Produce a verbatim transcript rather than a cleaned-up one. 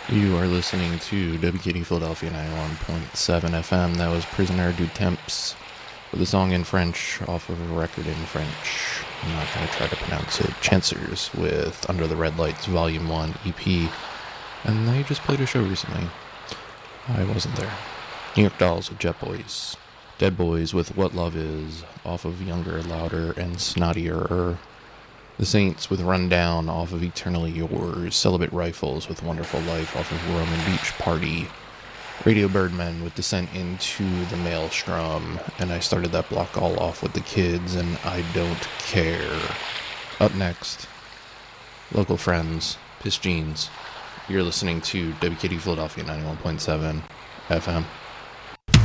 You are listening to W K D Philadelphia ninety-one point seven F M. That was Prisoner du Temps with a song in French off of a record in French. I'm not going to try to pronounce it. Chancers with Under the Red Lights Volume one E P. And they just played a show recently. I wasn't there. New York Dolls with Jet Boys. Dead Boys with What Love Is off of Younger, Louder, and Snottier. The Saints with Rundown off of Eternally Yours. Celibate Rifles with Wonderful Life off of Roman Beach Party. Radio Birdmen with Descent into the Maelstrom. And I started that block all off with The Kids and I Don't Care. Up next, local friends, Piss Jeans. You're listening to W K D Philadelphia ninety-one point seven F M.